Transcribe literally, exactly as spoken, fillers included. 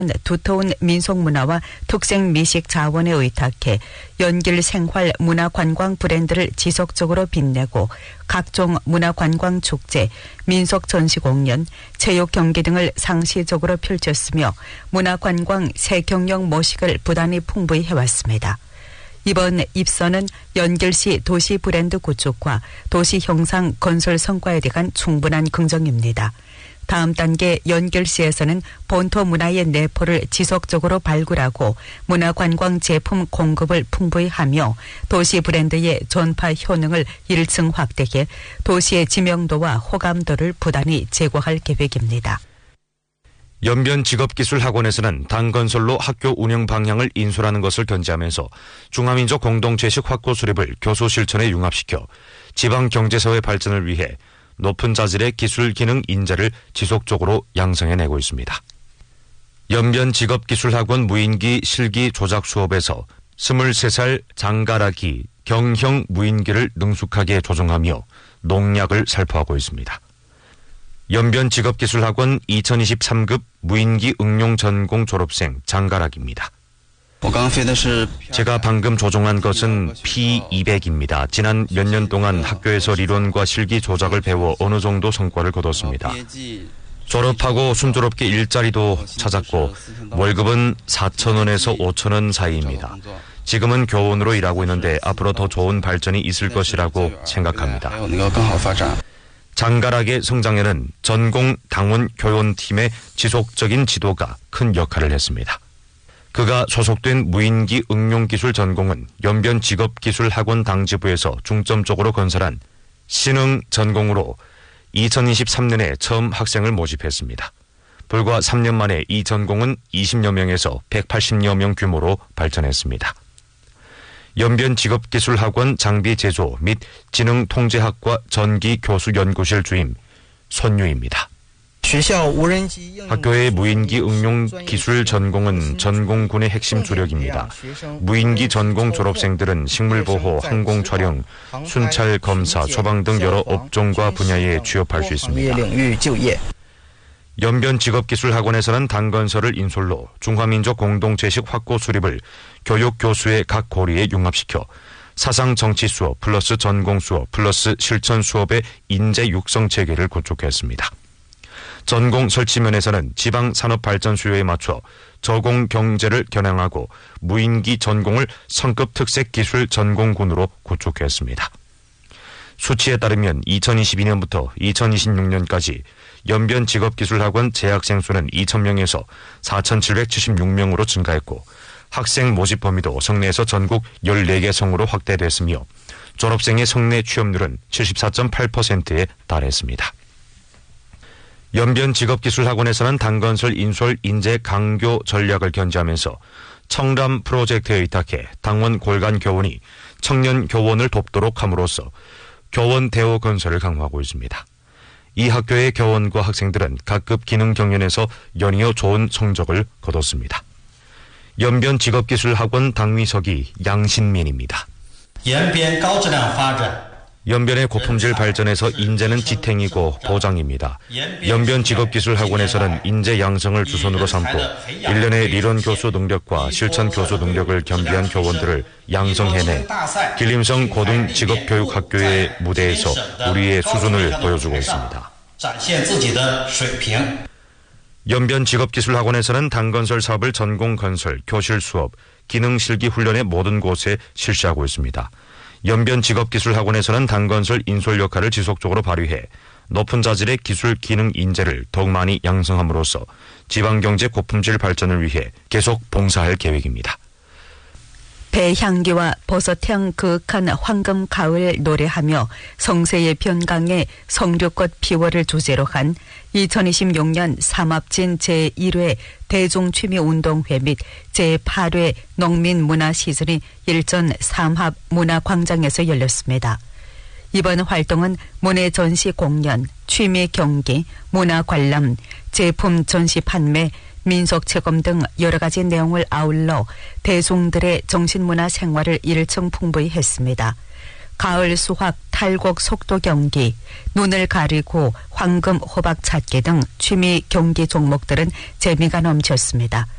두터운 민속문화와 특색 미식 자원에 의탁해 연길 생활 문화관광 브랜드를 지속적으로 빛내고 각종 문화관광 축제, 민속 전시 공연, 체육 경기 등을 상시적으로 펼쳤으며 문화관광 새 경영 모식을 부단히 풍부히 해왔습니다. 이번 입선은 연길시 도시 브랜드 구축과 도시 형상 건설 성과에 대한 충분한 긍정입니다. 다음 단계 연결시에서는 본토 문화의 내포를 지속적으로 발굴하고 문화관광 제품 공급을 풍부히 하며 도시 브랜드의 전파 효능을 일 층 확대해 도시의 지명도와 호감도를 부단히 제고할 계획입니다. 연변직업기술학원에서는 당건설로 학교 운영 방향을 인솔하는 것을 견지하면서 중화민족 공동체식 확고 수립을 교수 실천에 융합시켜 지방 경제사회 발전을 위해 높은 자질의 기술 기능 인재를 지속적으로 양성해내고 있습니다. 연변직업기술학원 무인기 실기 조작 수업에서 스물세 살 장가락이 경형 무인기를 능숙하게 조종하며 농약을 살포하고 있습니다. 연변직업기술학원 이천이십삼 급 무인기 응용 전공 졸업생 장가락입니다. 제가 방금 조종한 것은 피 이백입니다. 지난 몇 년 동안 학교에서 리론과 실기 조작을 배워 어느 정도 성과를 거뒀습니다. 졸업하고 순조롭게 일자리도 찾았고 월급은 사천 원에서 오천 원 사이입니다. 지금은 교원으로 일하고 있는데 앞으로 더 좋은 발전이 있을 것이라고 생각합니다. 장가락의 성장에는 전공 당원 교원팀의 지속적인 지도가 큰 역할을 했습니다. 그가 소속된 무인기 응용기술 전공은 연변직업기술학원 당지부에서 중점적으로 건설한 신흥 전공으로 이천이십삼 년에 처음 학생을 모집했습니다. 불과 삼 년 만에 이 전공은 이십여 명에서 백팔십여 명 규모로 발전했습니다. 연변직업기술학원 장비 제조 및 지능통제학과 전기교수연구실 주임 손유입니다. 학교의 무인기 응용 기술 전공은 전공군의 핵심 주력입니다. 무인기 전공 졸업생들은 식물보호, 항공 촬영, 순찰 검사, 소방 등 여러 업종과 분야에 취업할 수 있습니다. 연변직업기술학원에서는 당건설을 인솔로 중화민족 공동체식 확고 수립을 교육 교수의 각 고리에 융합시켜 사상 정치 수업 플러스 전공 수업 플러스 실천 수업의 인재 육성 체계를 구축했습니다. 전공 설치면에서는 지방 산업 발전 수요에 맞춰 저공 경제를 겨냥하고 무인기 전공을 성급 특색 기술 전공군으로 구축했습니다. 수치에 따르면 이천이십이 년부터 이천이십육 년까지 연변직업기술학원 재학생 수는 이천 명에서 사천칠백칠십육 명으로 증가했고 학생 모집 범위도 성내에서 전국 열네 개 성으로 확대됐으며 졸업생의 성내 취업률은 칠십사 점 팔 퍼센트에 달했습니다. 연변직업기술학원에서는 당건설 인솔 인재 강교 전략을 견지하면서 청람 프로젝트에 의탁해 당원 골간 교원이 청년 교원을 돕도록 함으로써 교원 대오 건설을 강화하고 있습니다. 이 학교의 교원과 학생들은 각급 기능 경연에서 연이어 좋은 성적을 거뒀습니다. 연변직업기술학원 당위석이 양신민입니다. 연변의 고품질 발전에서 인재는 지탱이고 보장입니다. 연변직업기술학원에서는 인재 양성을 주선으로 삼고 일 년의 리론 교수 능력과 실천 교수 능력을 겸비한 교원들을 양성해내 길림성 고등직업교육학교의 무대에서 우리의 수준을 보여주고 있습니다. 연변직업기술학원에서는 당건설 사업을 전공건설, 교실 수업, 기능실기 훈련의 모든 곳에 실시하고 있습니다. 연변직업기술학원에서는 당건설 인솔 역할을 지속적으로 발휘해 높은 자질의 기술 기능 인재를 더욱 많이 양성함으로써 지방경제 고품질 발전을 위해 계속 봉사할 계획입니다. 배향기와 버섯향 그윽한 황금 가을 노래하며 성세의 변강에 성류꽃 피워를 주제로 한 이천이십육 년 삼합진 제일 회 대중취미운동회 및 제팔 회 농민문화 시즌이 일전 삼합 문화광장에서 열렸습니다. 이번 활동은 문예 전시 공연, 취미 경기, 문화 관람, 제품 전시 판매, 민속 체험 등 여러 가지 내용을 아울러 대중들의 정신문화 생활을 일층 풍부히 했습니다. 가을 수확, 탈곡 속도 경기, 눈을 가리고 황금 호박 찾기 등 취미 경기 종목들은 재미가 넘쳤습니다.